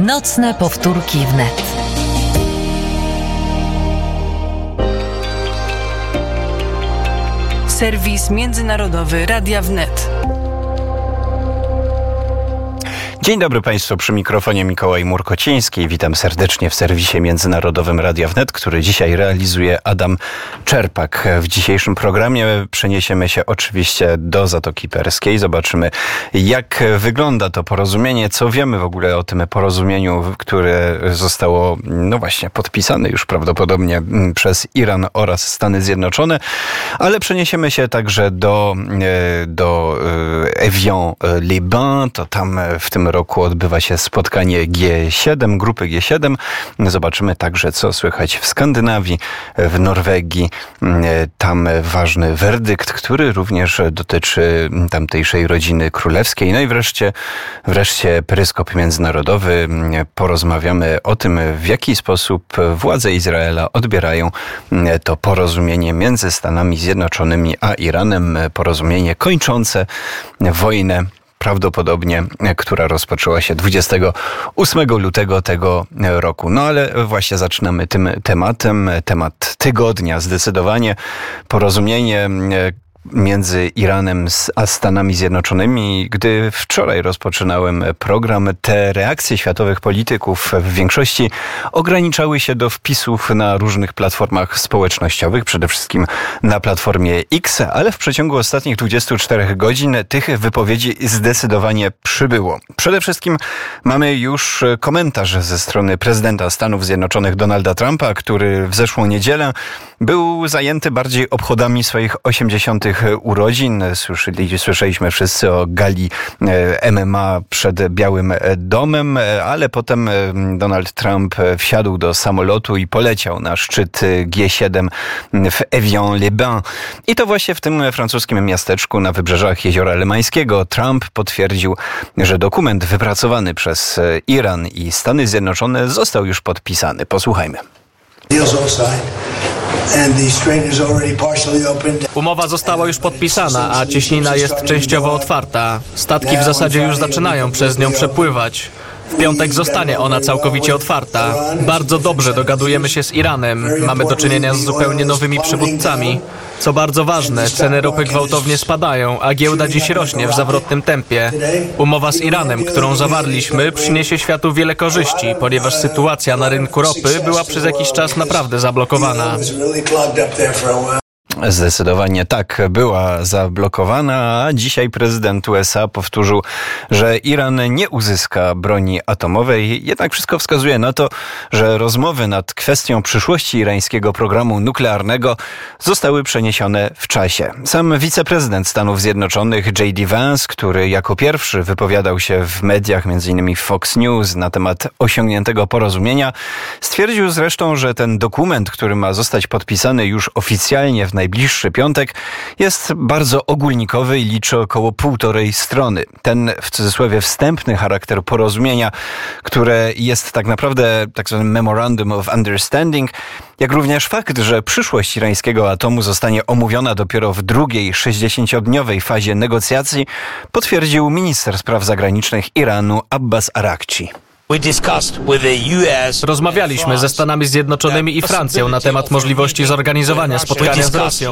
Nocne powtórki wnet. Serwis międzynarodowy Radia Wnet. Dzień dobry Państwu, przy mikrofonie Mikołaj Murkociński. Witam serdecznie w serwisie międzynarodowym Radia Wnet, który dzisiaj realizuje Adam Czerpak. W dzisiejszym programie przeniesiemy się oczywiście do Zatoki Perskiej. Zobaczymy, jak wygląda to porozumienie, co wiemy w ogóle o tym porozumieniu, które zostało, podpisane już prawdopodobnie przez Iran oraz Stany Zjednoczone, ale przeniesiemy się także do Evian-les-Bains. To tam w tym roku odbywa się spotkanie G7, grupy G7. Zobaczymy także, co słychać w Skandynawii, w Norwegii. Tam ważny werdykt, który również dotyczy tamtejszej rodziny królewskiej. No i wreszcie peryskop międzynarodowy. Porozmawiamy o tym, w jaki sposób władze Izraela odbierają to porozumienie między Stanami Zjednoczonymi a Iranem. Porozumienie kończące wojnę, prawdopodobnie, która rozpoczęła się 28 lutego tego roku. No ale właśnie zaczynamy tym tematem. Temat tygodnia zdecydowanie. Porozumienie między Iranem a Stanami Zjednoczonymi. Gdy wczoraj rozpoczynałem program, te reakcje światowych polityków w większości ograniczały się do wpisów na różnych platformach społecznościowych, przede wszystkim na platformie X, ale w przeciągu ostatnich 24 godzin tych wypowiedzi zdecydowanie przybyło. Przede wszystkim mamy już komentarz ze strony prezydenta Stanów Zjednoczonych Donalda Trumpa, który w zeszłą niedzielę był zajęty bardziej obchodami swoich 80. urodzin. Słyszeliśmy wszyscy o gali MMA przed Białym Domem, ale potem Donald Trump wsiadł do samolotu i poleciał na szczyt G7 w Evian-les-Bains. I to właśnie w tym francuskim miasteczku na wybrzeżach Jeziora Lemańskiego Trump potwierdził, że dokument wypracowany przez Iran i Stany Zjednoczone został już podpisany. Posłuchajmy. Umowa została już podpisana, a cieśnina jest częściowo otwarta. Statki w zasadzie już zaczynają przez nią przepływać. W piątek zostanie ona całkowicie otwarta. Bardzo dobrze dogadujemy się z Iranem. Mamy do czynienia z zupełnie nowymi przywódcami. Co bardzo ważne, ceny ropy gwałtownie spadają, a giełda dziś rośnie w zawrotnym tempie. Umowa z Iranem, którą zawarliśmy, przyniesie światu wiele korzyści, ponieważ sytuacja na rynku ropy była przez jakiś czas naprawdę zablokowana. Zdecydowanie tak, była zablokowana, a dzisiaj prezydent USA powtórzył, że Iran nie uzyska broni atomowej. Jednak wszystko wskazuje na to, że rozmowy nad kwestią przyszłości irańskiego programu nuklearnego zostały przeniesione w czasie. Sam wiceprezydent Stanów Zjednoczonych J.D. Vance, który jako pierwszy wypowiadał się w mediach, m.in. w Fox News, na temat osiągniętego porozumienia, stwierdził zresztą, że ten dokument, który ma zostać podpisany już oficjalnie w najbliższy piątek, jest bardzo ogólnikowy i liczy około 1,5 strony. Ten, w cudzysłowie, wstępny charakter porozumienia, które jest tak naprawdę tak zwanym Memorandum of Understanding, jak również fakt, że przyszłość irańskiego atomu zostanie omówiona dopiero w drugiej 60-dniowej fazie negocjacji, potwierdził minister spraw zagranicznych Iranu Abbas Araghchi. Rozmawialiśmy ze Stanami Zjednoczonymi i Francją na temat możliwości zorganizowania spotkania z Rosją.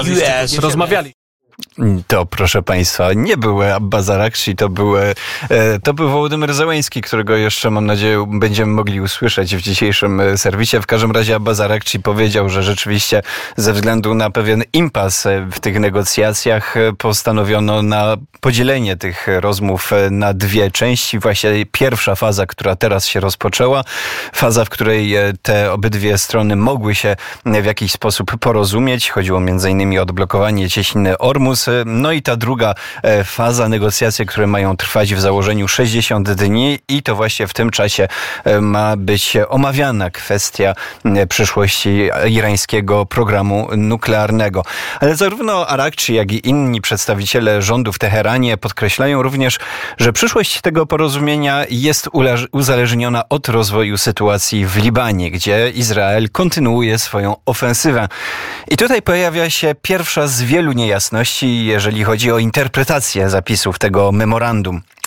To, proszę Państwa, nie był Abbas Araghchi, to był Wołodymyr Zełenski, którego jeszcze, mam nadzieję, będziemy mogli usłyszeć w dzisiejszym serwisie. W każdym razie Abbas Araghchi powiedział, że rzeczywiście ze względu na pewien impas w tych negocjacjach postanowiono na podzielenie tych rozmów na dwie części. Właśnie pierwsza faza, która teraz się rozpoczęła, faza, w której te obydwie strony mogły się w jakiś sposób porozumieć. Chodziło m.in. o odblokowanie cieśniny Ormus. No i ta druga faza, negocjacje, które mają trwać w założeniu 60 dni i to właśnie w tym czasie ma być omawiana kwestia przyszłości irańskiego programu nuklearnego. Ale zarówno Araghchi, jak i inni przedstawiciele rządu w Teheranie podkreślają również, że przyszłość tego porozumienia jest uzależniona od rozwoju sytuacji w Libanie, gdzie Izrael kontynuuje swoją ofensywę. I tutaj pojawia się pierwsza z wielu niejasności, jeżeli chodzi o interpretację zapisów tego memorandum.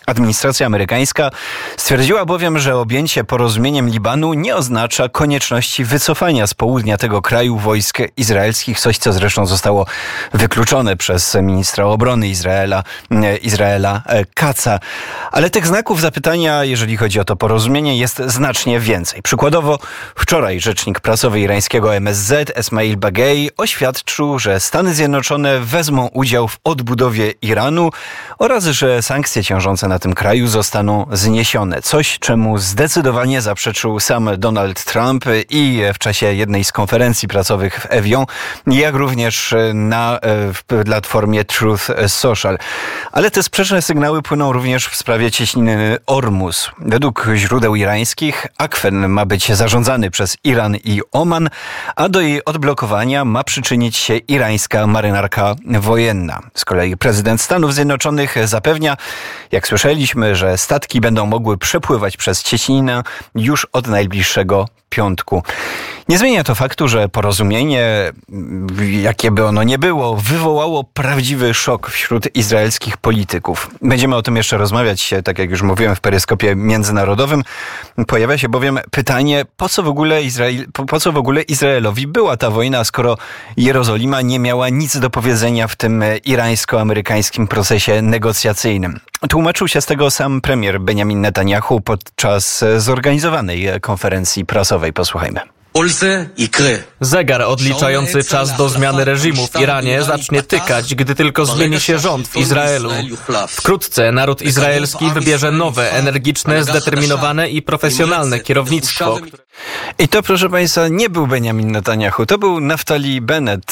Administracja amerykańska stwierdziła bowiem, że objęcie porozumieniem Libanu nie oznacza konieczności wycofania z południa tego kraju wojsk izraelskich, coś co zresztą zostało wykluczone przez ministra obrony Izraela Katza. Ale tych znaków zapytania, jeżeli chodzi o to porozumienie, jest znacznie więcej. Przykładowo wczoraj rzecznik prasowy irańskiego MSZ Esmail Bagei oświadczył, że Stany Zjednoczone wezmą udział w odbudowie Iranu oraz, że sankcje ciążące na tym kraju zostaną zniesione. Coś, czemu zdecydowanie zaprzeczył sam Donald Trump i w czasie jednej z konferencji prasowych w Evian, jak również na platformie Truth Social. Ale te sprzeczne sygnały płyną również w sprawie cieśniny Ormus. Według źródeł irańskich akwen ma być zarządzany przez Iran i Oman, a do jej odblokowania ma przyczynić się irańska marynarka wojenna. Z kolei prezydent Stanów Zjednoczonych zapewnia, jak słyszeliśmy, że statki będą mogły przepływać przez cieśninę już od najbliższego piątku. Nie zmienia to faktu, że porozumienie, jakie by ono nie było, wywołało prawdziwy szok wśród izraelskich polityków. Będziemy o tym jeszcze rozmawiać, tak jak już mówiłem, w peryskopie międzynarodowym. Pojawia się bowiem pytanie, po co w ogóle Izraelowi była ta wojna, skoro Jerozolima nie miała nic do powiedzenia w tym irańsko-amerykańskim procesie negocjacyjnym. Tłumaczył się z tego sam premier Benjamin Netanyahu podczas zorganizowanej konferencji prasowej. Posłuchajmy. Zegar odliczający czas do zmiany reżimu w Iranie zacznie tykać, gdy tylko zmieni się rząd w Izraelu. Wkrótce naród izraelski wybierze nowe, energiczne, zdeterminowane i profesjonalne kierownictwo. I to, proszę Państwa, nie był Benjamin Netanyahu, to był Naftali Bennett,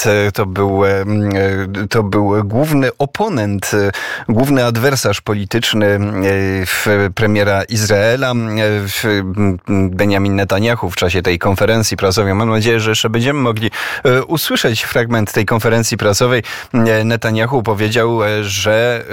to był główny oponent, główny adwersarz polityczny premiera Izraela, Benjamin Netanyahu w czasie tej konferencji prasowej. Mam nadzieję, że jeszcze będziemy mogli usłyszeć fragment tej konferencji prasowej. Netanyahu powiedział, że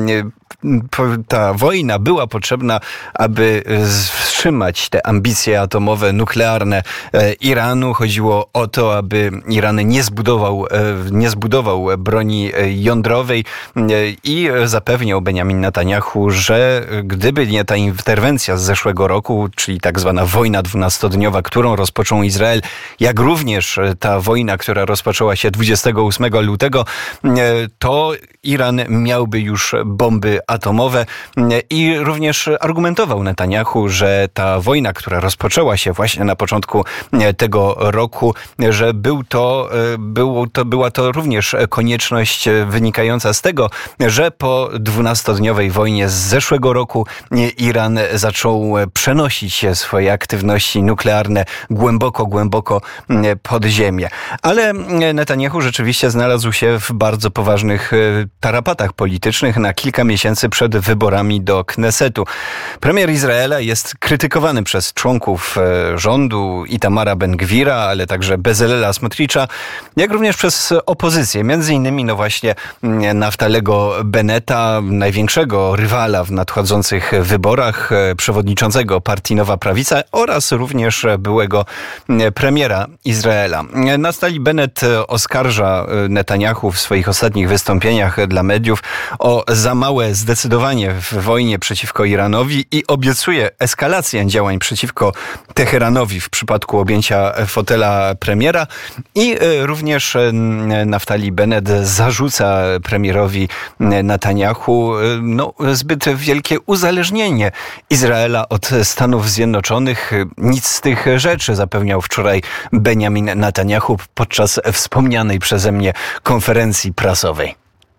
ta wojna była potrzebna, aby wstrzymać te ambicje atomowe, nuklearne Iranu. Chodziło o to, aby Iran nie zbudował broni jądrowej i zapewniał Benjamin Netanyahu, że gdyby nie ta interwencja z zeszłego roku, czyli tak zwana wojna 12-dniowa, którą rozpoczął Izrael, jak również ta wojna, która rozpoczęła się 28 lutego, to Iran miałby już bomby atomowe i również argumentował Netanyahu, że ta wojna, która rozpoczęła się właśnie na początku tego roku, że była to również konieczność wynikająca z tego, że po 12-dniowej wojnie z zeszłego roku Iran zaczął przenosić swoje aktywności nuklearne głęboko pod ziemię. Ale Netanyahu rzeczywiście znalazł się w bardzo poważnych tarapatach politycznych na kilka miesięcy przed wyborami do Knesetu. Premier Izraela jest krytykowany przez członków rządu Itamara Ben-Gvira, ale także Bezalela Smotricza, jak również przez opozycję. Między innymi właśnie Naftalego Bennetta, największego rywala w nadchodzących wyborach, przewodniczącego partii Nowa Prawica oraz również byłego premiera Izraela. Naftali Bennett oskarża Netanyahu w swoich ostatnich wystąpieniach dla mediów o za małe zdecydowanie w wojnie przeciwko Iranowi i obiecuje eskalację działań przeciwko Teheranowi w przypadku objęcia fotela premiera i również Naftali Bennett zarzuca premierowi Netanyahu zbyt wielkie uzależnienie Izraela od Stanów Zjednoczonych. Nic z tych rzeczy zapewniał wczoraj Benjamin Netanyahu podczas wspomnianej przeze mnie konferencji prasowej.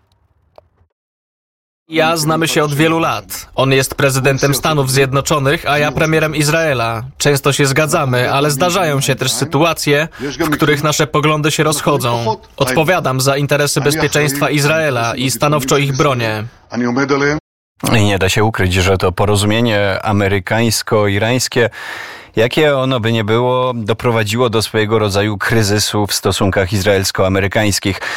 Ja znamy się od wielu lat. On jest prezydentem Stanów Zjednoczonych, a ja premierem Izraela. Często się zgadzamy, ale zdarzają się też sytuacje, w których nasze poglądy się rozchodzą. Odpowiadam za interesy bezpieczeństwa Izraela i stanowczo ich bronię. I nie da się ukryć, że to porozumienie amerykańsko-irańskie, jakie ono by nie było, doprowadziło do swojego rodzaju kryzysu w stosunkach izraelsko-amerykańskich.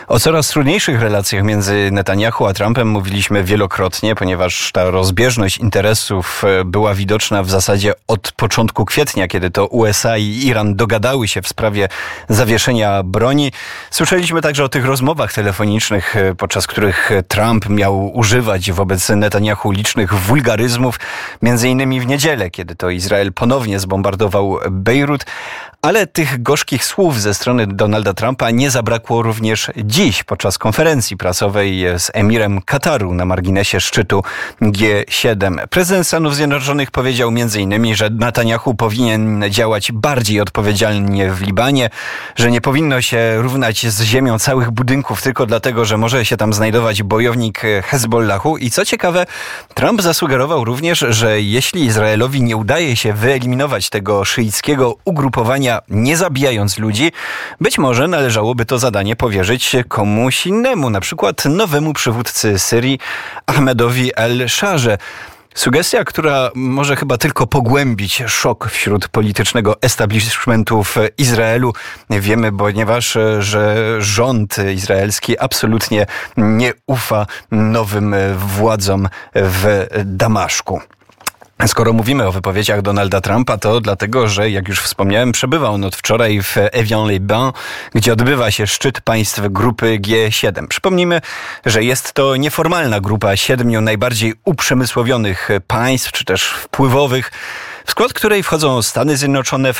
O coraz trudniejszych relacjach między Netanyahu a Trumpem mówiliśmy wielokrotnie, ponieważ ta rozbieżność interesów była widoczna w zasadzie od początku kwietnia, kiedy to USA i Iran dogadały się w sprawie zawieszenia broni. Słyszeliśmy także o tych rozmowach telefonicznych, podczas których Trump miał używać wobec Netanyahu licznych wulgaryzmów, między innymi w niedzielę, kiedy to Izrael ponownie zbombardował Bejrut. Ale tych gorzkich słów ze strony Donalda Trumpa nie zabrakło również dziś podczas konferencji prasowej z emirem Kataru na marginesie szczytu G7. Prezydent Stanów Zjednoczonych powiedział m.in., że Netanyahu powinien działać bardziej odpowiedzialnie w Libanie, że nie powinno się równać z ziemią całych budynków tylko dlatego, że może się tam znajdować bojownik Hezbollahu. I co ciekawe, Trump zasugerował również, że jeśli Izraelowi nie udaje się wyeliminować tego szyickiego ugrupowania, nie zabijając ludzi, być może należałoby to zadanie powierzyć komuś innemu, na przykład nowemu przywódcy Syrii, Ahmedowi el-Sharze. Sugestia, która może chyba tylko pogłębić szok wśród politycznego establishmentu w Izraelu. Wiemy, ponieważ że rząd izraelski absolutnie nie ufa nowym władzom w Damaszku. Skoro mówimy o wypowiedziach Donalda Trumpa, to dlatego, że jak już wspomniałem, przebywa on od wczoraj w Evian-les-Bains, gdzie odbywa się szczyt państw grupy G7. Przypomnijmy, że jest to nieformalna grupa 7 najbardziej uprzemysłowionych państw, czy też wpływowych, w skład której wchodzą Stany Zjednoczone,